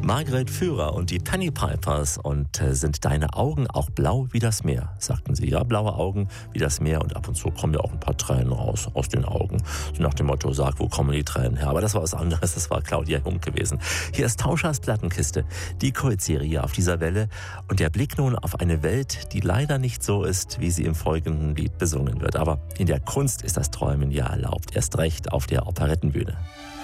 Margret Führer und die Penny Pipers. Und sind deine Augen auch blau wie das Meer, sagten sie. Ja, blaue Augen wie das Meer, und ab und zu kommen ja auch ein paar Tränen raus aus den Augen. So nach dem Motto, sag, wo kommen die Tränen her? Aber das war was anderes, das war Claudia Jung gewesen. Hier ist Tauschers Plattenkiste, die Kultserie auf dieser Welle. Und der Blick nun auf eine Welt, die leider nicht so ist, wie sie im folgenden Lied besungen wird. Aber in der Kunst ist das Träumen ja erlaubt, erst recht auf der Operettenbühne.